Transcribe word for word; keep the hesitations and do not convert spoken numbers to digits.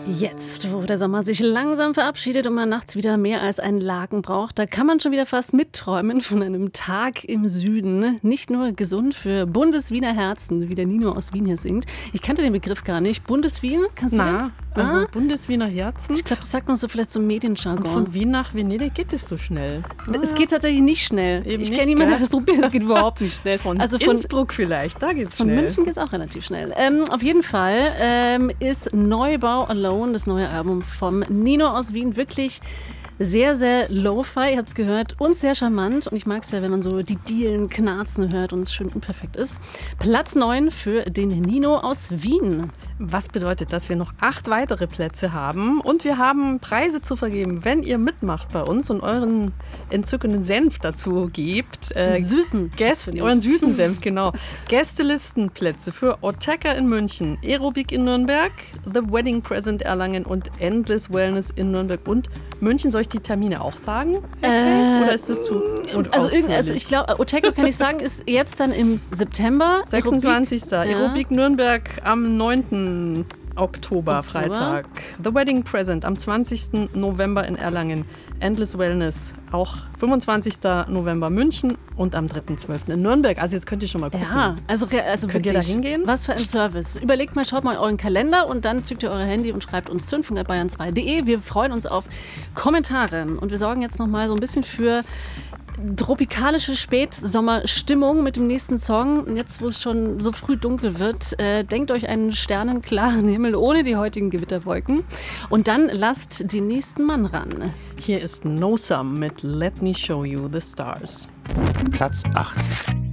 Jetzt, wo der Sommer sich langsam verabschiedet und man nachts wieder mehr als einen Laken braucht, da kann man schon wieder fast mitträumen von einem Tag im Süden. Nicht nur gesund für Bundeswiener Herzen, wie der Nino aus Wien hier singt. Ich kannte den Begriff gar nicht. Bundeswien, kannst du Na, den? also Ah? Bundeswiener Herzen. Ich glaube, das sagt man so vielleicht so im Medienjargon. Und von Wien nach Venedig geht es so schnell. Es geht tatsächlich nicht schnell. Eben ich nicht, kenne jemanden, der gell? das probiert, es geht überhaupt nicht schnell. Von, also von Innsbruck vielleicht, da geht's Von schnell. München geht es auch relativ schnell. Ähm, auf jeden Fall ähm, ist Neubau Alone, das neue Album vom Nino aus Wien, wirklich sehr, sehr lo-fi, ihr habt es gehört, und sehr charmant. Und ich mag es ja, wenn man so die Dielen knarzen hört und es schön unperfekt ist. Platz neun für den Nino aus Wien. Was bedeutet, dass wir noch acht weitere Plätze haben und wir haben Preise zu vergeben, wenn ihr mitmacht bei uns und euren entzückenden Senf dazu gebt. Den süßen. Gäste, euren süßen Senf, genau. Gästelistenplätze für Otteka in München, Aerobik in Nürnberg, The Wedding Present Erlangen und Endless Wellness in Nürnberg und München. Soll ich die Termine auch sagen? Äh, Oder ist das zu Also, irgend, also ich glaube, Otteka kann ich sagen, ist jetzt dann im September. sechsundzwanzigsten Aerobik, ja. Aerobik Nürnberg am neunten Oktober, Oktober. Freitag. The Wedding Present am zwanzigsten November in Erlangen. Endless Wellness auch fünfundzwanzigsten November München und am dritten zwölften in Nürnberg. Also jetzt könnt ihr schon mal gucken. Ja, also, re- also Könnt wirklich, ihr da hingehen? was für ein Service. Überlegt mal, schaut mal in euren Kalender und dann zückt ihr euer Handy und schreibt uns zündfunk at bayern zwei punkt de. Wir freuen uns auf Kommentare und wir sorgen jetzt noch mal so ein bisschen für tropikalische Spätsommerstimmung mit dem nächsten Song. Und jetzt, wo es schon so früh dunkel wird, äh, denkt euch einen sternenklaren Himmel ohne die heutigen Gewitterwolken und dann lasst den nächsten Mann ran. Hier ist No Sum mit Let Me Show You the Stars. Platz acht.